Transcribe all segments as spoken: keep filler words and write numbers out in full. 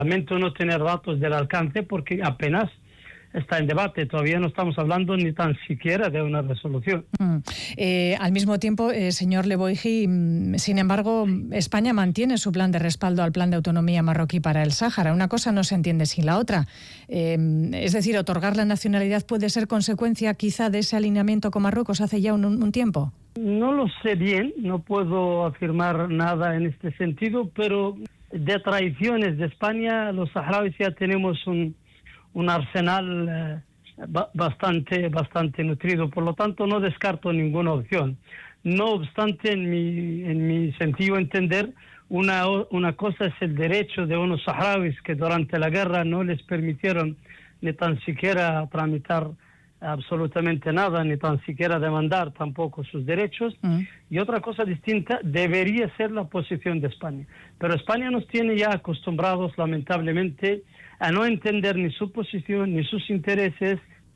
Lamento no tener datos del alcance porque apenas está en debate. Todavía no estamos hablando ni tan siquiera de una resolución. Mm. Eh, al mismo tiempo, eh, señor Le Boigy, sin embargo, España mantiene su plan de respaldo al plan de autonomía marroquí para el Sáhara. Una cosa no se entiende sin la otra. Eh, es decir, otorgar la nacionalidad puede ser consecuencia quizá de ese alineamiento con Marruecos hace ya un, un tiempo. No lo sé bien, no puedo afirmar nada en este sentido, pero de tradiciones de España, los saharauis ya tenemos un un arsenal eh, bastante bastante nutrido, por lo tanto no descarto ninguna opción. No obstante, en mi en mi sentido de entender, una una cosa es el derecho de unos saharauis que durante la guerra no les permitieron ni tan siquiera tramitar absolutamente nada, ni tan siquiera demandar tampoco sus derechos, mm. y otra cosa distinta debería ser la posición de España. Pero España nos tiene ya acostumbrados, lamentablemente, a no entender ni su posición, ni sus intereses,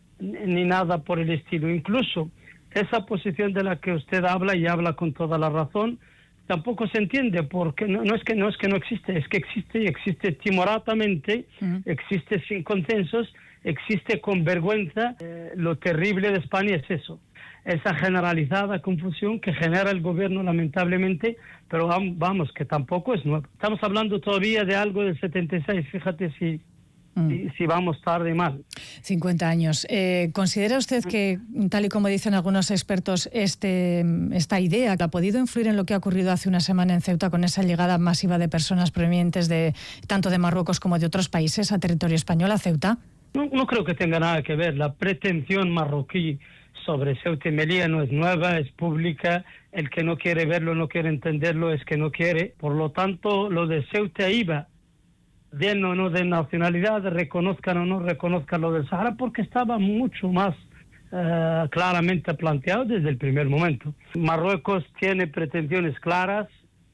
ni nada por el estilo. Incluso esa posición de la que usted habla, y habla con toda la razón, tampoco se entiende, porque no, no es que no es que no existe, es que existe y existe timoratamente, uh-huh. existe sin consensos, existe con vergüenza. Eh, lo terrible de España es eso, esa generalizada confusión que genera el gobierno, lamentablemente, pero vamos, que tampoco es nuevo. Estamos hablando todavía de algo del setenta y seis, fíjate si... Si, si vamos tarde mal. cincuenta años. Eh, ¿Considera usted que, tal y como dicen algunos expertos, este, esta idea ha podido influir en lo que ha ocurrido hace una semana en Ceuta con esa llegada masiva de personas provenientes de tanto de Marruecos como de otros países a territorio español, a Ceuta? No, no creo que tenga nada que ver. La pretensión marroquí sobre Ceuta y Melilla no es nueva, es pública. El que no quiere verlo, no quiere entenderlo, es que no quiere. Por lo tanto, lo de Ceuta iba, den o no de nacionalidad, reconozcan o no reconozcan lo del Sahara, porque estaba mucho más uh, claramente planteado desde el primer momento. Marruecos tiene pretensiones claras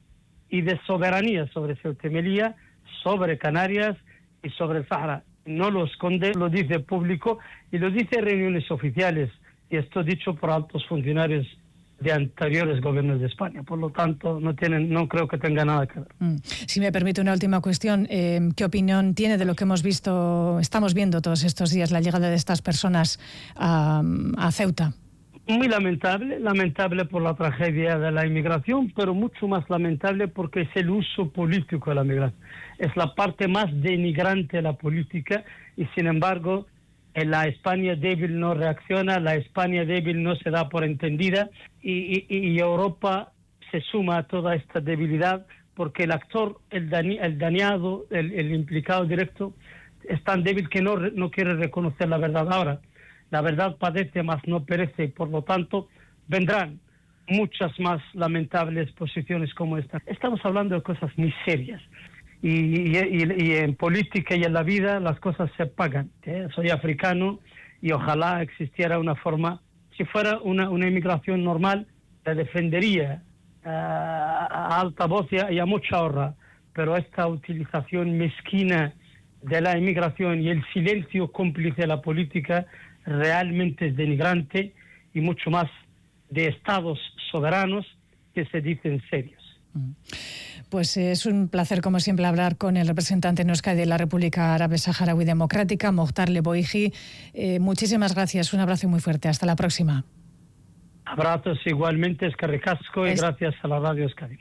y de soberanía sobre Ceuta y Melilla, sobre Canarias y sobre el Sahara. No lo esconde, lo dice público y lo dice en reuniones oficiales, y esto dicho por altos funcionarios de anteriores gobiernos de España. Por lo tanto, no tienen, no creo que tenga nada que ver. Mm. Si me permite una última cuestión, eh, ¿qué opinión tiene de lo que hemos visto, estamos viendo todos estos días, la llegada de estas personas a, a Ceuta? Muy lamentable, lamentable por la tragedia de la inmigración, pero mucho más lamentable porque es el uso político de la migración. Es la parte más denigrante de la política y, sin embargo, la España débil no reacciona, la España débil no se da por entendida y, y, y Europa se suma a toda esta debilidad porque el actor, el, dañi, el dañado, el, el implicado directo es tan débil que no, no quiere reconocer la verdad. Ahora, la verdad padece, mas no perece, y por lo tanto vendrán muchas más lamentables posiciones como esta. Estamos hablando de cosas muy serias. Y, y, y en política y en la vida las cosas se pagan. ¿eh? Soy africano y ojalá existiera una forma, si fuera una, una inmigración normal, la defendería uh, a alta voz y a, y a mucha honra, pero esta utilización mezquina de la inmigración y el silencio cómplice de la política realmente es denigrante y mucho más de estados soberanos que se dicen serios. Pues es un placer, como siempre, hablar con el representante en Euskadi de la República Árabe Saharaui Democrática, Mokhtar Le Boigy. Eh, muchísimas gracias, un abrazo muy fuerte. Hasta la próxima. Abrazos igualmente, eskerrik asko, y gracias a la Radio Euskadi.